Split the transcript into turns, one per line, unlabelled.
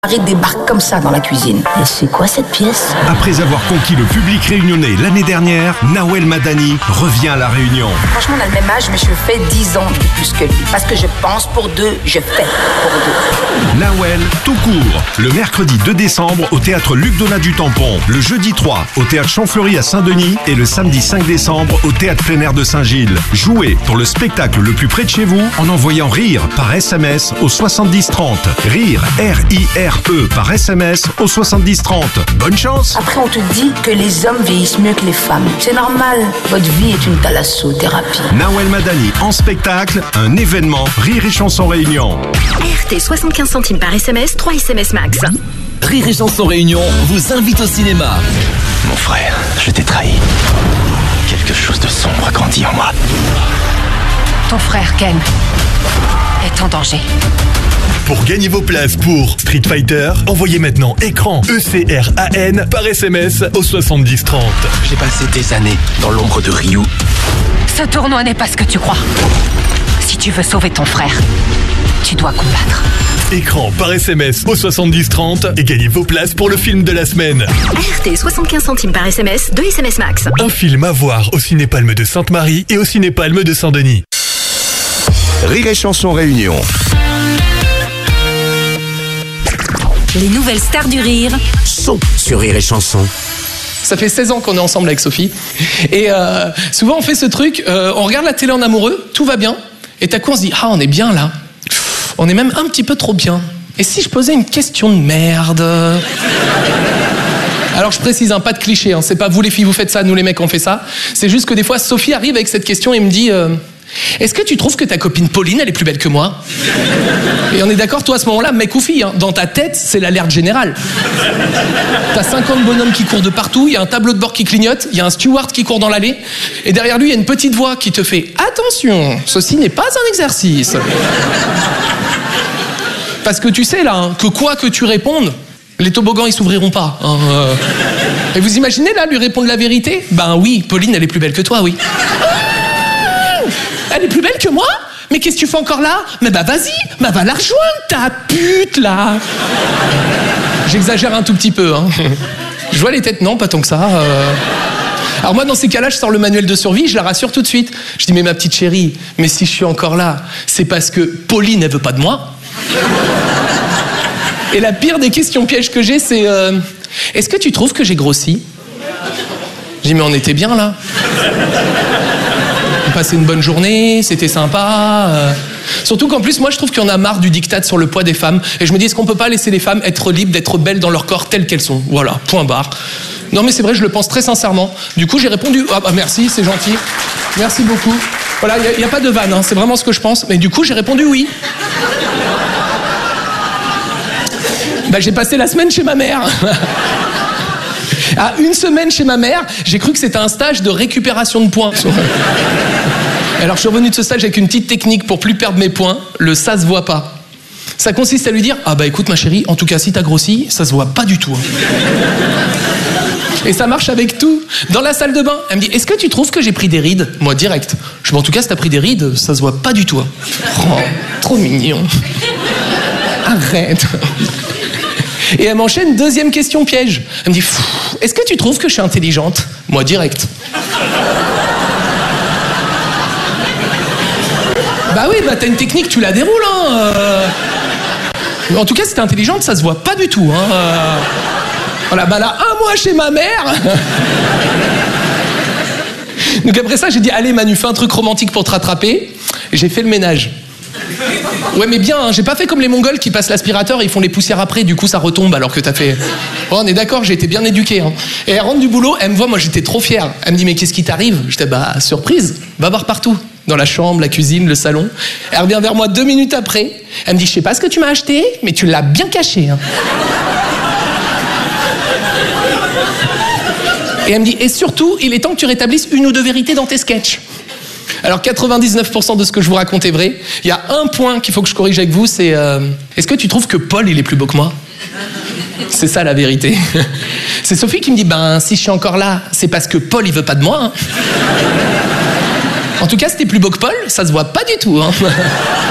Arrête débarque comme ça dans la cuisine. Et c'est quoi cette pièce?
Après avoir conquis le public réunionnais l'année dernière, Nawel Madani revient à La Réunion.
Franchement, on a le même âge, mais je fais 10 ans de plus que lui. Parce que je pense pour deux, je fais pour deux.
Nawel, tout court. Le mercredi 2 décembre au théâtre Luc Donat du Tampon. Le jeudi 3 au théâtre Champfleury à Saint-Denis. Et le samedi 5 décembre au théâtre plein air de Saint-Gilles. Jouez pour le spectacle le plus près de chez vous en envoyant RIRE par SMS au 70 30. RIRE, R-I-R-E par SMS au 70 30. Bonne chance.
Après, on te dit que les hommes vieillissent mieux que les femmes. C'est normal. Votre vie est une thalassothérapie.
Nawel Madani en spectacle, un événement Rire et Chanson Réunion.
RT 75 centimes par SMS, 3 SMS max.
Rire et Chanson Réunion vous invite au cinéma.
Mon frère, je t'ai trahi. Quelque chose de sombre a grandi en moi.
Ton frère, Ken, est en danger.
Pour gagner vos places pour Street Fighter, envoyez maintenant écran ECRAN par SMS au 70 30.
J'ai passé des années dans l'ombre de Ryu.
Ce tournoi n'est pas ce que tu crois. Si tu veux sauver ton frère, tu dois combattre.
Écran par SMS au 70 30 et gagnez vos places pour le film de la semaine.
RT 75 centimes par SMS, 2 SMS max.
Un film à voir au Ciné-Palme de Sainte-Marie et au Ciné-Palme de Saint-Denis.
Rire et Chanson Réunion.
Les nouvelles stars du rire
Sont sur Rire et Chanson.
Ça fait 16 ans qu'on est ensemble avec Sophie. Et souvent on fait ce truc, on regarde la télé en amoureux, tout va bien. Et d'un coup on se dit, ah on est bien là. On est même un petit peu trop bien. Et si je posais une question de merde? Alors je précise, pas de cliché, c'est pas vous les filles vous faites ça, nous les mecs on fait ça. C'est juste que des fois Sophie arrive avec cette question et me dit... Est-ce que tu trouves que ta copine Pauline, elle est plus belle que moi? Et on est d'accord, toi, à ce moment-là, mec ou fille, dans ta tête, c'est l'alerte générale. T'as 50 bonhommes qui courent de partout, il y a un tableau de bord qui clignote, il y a un steward qui court dans l'allée, et derrière lui, il y a une petite voix qui te fait « Attention, ceci n'est pas un exercice !» Parce que tu sais, là, que quoi que tu répondes, les toboggans, ils s'ouvriront pas. Et vous imaginez, là, lui répondre la vérité? Ben oui, Pauline, elle est plus belle que toi, oui. Elle est plus belle que moi? Mais qu'est-ce que tu fais encore là? Mais bah vas-y, va la rejoindre, ta pute là. J'exagère un tout petit peu, Je vois les têtes, non, pas tant que ça. Alors moi, dans ces cas-là, je sors le manuel de survie, je la rassure tout de suite. Je dis, mais ma petite chérie, mais si je suis encore là, c'est parce que Pauline, elle veut pas de moi. Et la pire des questions pièges que j'ai, c'est est-ce que tu trouves que j'ai grossi? Je dis, mais on était bien là. On passait une bonne journée, c'était sympa. Surtout qu'en plus, moi, je trouve qu'il y en a marre du diktat sur le poids des femmes. Et je me dis, est-ce qu'on peut pas laisser les femmes être libres d'être belles dans leur corps telles qu'elles sont? Voilà, point barre. Non, mais c'est vrai, je le pense très sincèrement. Du coup, j'ai répondu, ah bah merci, c'est gentil. Merci beaucoup. Voilà, il n'y a pas de vanne, c'est vraiment ce que je pense. Mais du coup, j'ai répondu oui. Bah, j'ai passé la semaine chez ma mère. À une semaine chez ma mère, j'ai cru que c'était un stage de récupération de points. Alors je suis revenu de ce stage avec une petite technique pour plus perdre mes points, le ça se voit pas. Ça consiste à lui dire, ah bah écoute ma chérie, en tout cas si t'as grossi, ça se voit pas du tout. Et ça marche avec tout. Dans la salle de bain, elle me dit, est-ce que tu trouves que j'ai pris des rides? Moi direct. Je dis, en tout cas si t'as pris des rides, ça se voit pas du tout. Oh, trop mignon. Arrête. Et elle m'enchaîne, deuxième question piège. Elle me dit, est-ce que tu trouves que je suis intelligente? Moi, direct. Bah oui, bah t'as une technique, tu la déroules, En tout cas, si t'es intelligente, ça se voit pas du tout, Voilà, bah là, un mois chez ma mère. Donc après ça, j'ai dit, allez Manu, fais un truc romantique pour te rattraper. Et j'ai fait le ménage. Ouais mais bien, j'ai pas fait comme les Mongols qui passent l'aspirateur et ils font les poussières après, du coup ça retombe alors que t'as fait... Oh, on est d'accord, j'ai été bien éduqué. Et elle rentre du boulot, elle me voit, moi j'étais trop fier. Elle me dit mais qu'est-ce qui t'arrive? J'étais bah surprise, va voir partout. Dans la chambre, la cuisine, le salon. Elle revient vers moi 2 minutes après, elle me dit je sais pas ce que tu m'as acheté, mais tu l'as bien caché. Et elle me dit et surtout, il est temps que tu rétablisses 1 ou 2 vérités dans tes sketchs. Alors 99% de ce que je vous raconte est vrai. Il y a un point qu'il faut que je corrige avec vous, c'est est-ce que tu trouves que Paul il est plus beau que moi? C'est ça la vérité. C'est Sophie qui me dit ben si je suis encore là, c'est parce que Paul il veut pas de moi. En tout cas, si t'es plus beau que Paul, ça se voit pas du tout.